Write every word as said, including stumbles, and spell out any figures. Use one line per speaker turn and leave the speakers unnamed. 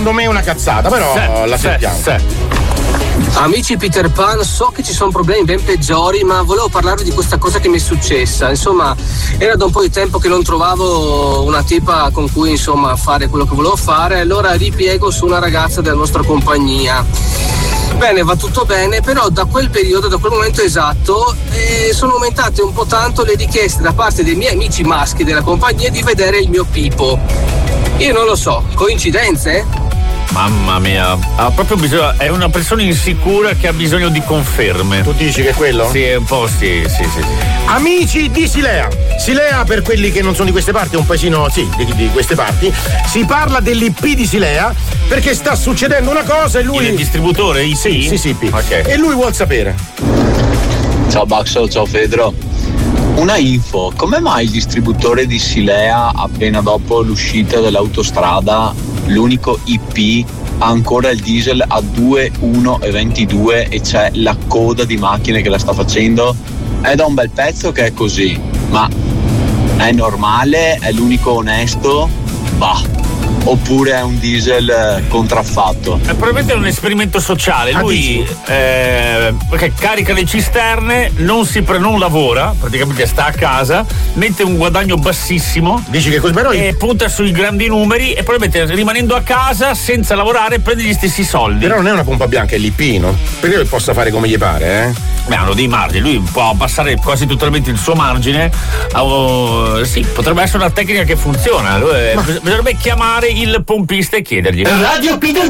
secondo me è una cazzata, però
sì,
la
sì,
sentiamo.
Sì.
Amici Peter Pan, so che ci sono problemi ben peggiori, ma volevo parlarvi di questa cosa che mi è successa. Insomma, era da un po' di tempo che non trovavo una tipa con cui insomma fare quello che volevo fare, allora ripiego su una ragazza della nostra compagnia. Bene, va tutto bene, però da quel periodo, da quel momento esatto, eh, sono aumentate un po' tanto le richieste da parte dei miei amici maschi della compagnia di vedere il mio pipo. Io non lo so, coincidenze?
Mamma mia, ha proprio bisogno, è una persona insicura che ha bisogno di conferme.
Tu dici che è quello?
Sì, un po' sì, sì, sì.
Amici di Silea. Silea, per quelli che non sono di queste parti, è un paesino, sì, di, di queste parti. Si parla dell'I P di Silea perché sta succedendo una cosa e lui.
Il distributore I P?
Sì, sì, sì, I P.
Ok.
E lui vuol sapere.
Ciao Baxo, ciao Fedro. Una info, come mai il distributore di Silea appena dopo l'uscita dell'autostrada, l'unico I P, ha ancora il diesel a due, uno e ventidue e c'è la coda di macchine che la sta facendo? È da un bel pezzo che è così, ma è normale? È l'unico onesto? Bah. Oppure è un diesel contraffatto?
È probabilmente un esperimento sociale. Lui eh, perché carica le cisterne, non si pre- non lavora, praticamente sta a casa, mette un guadagno bassissimo.
Dici che così però
e punta sui grandi numeri e probabilmente rimanendo a casa senza lavorare prende gli stessi soldi.
Però non è una pompa bianca, è l'I P, no? Perché lui possa fare come gli pare, eh?
Beh, hanno dei margini, lui può abbassare quasi totalmente il suo margine. Oh, sì, potrebbe essere una tecnica che funziona. Lui, Ma... Bisognerebbe chiamare il pompista e chiedergli.
Radio Peter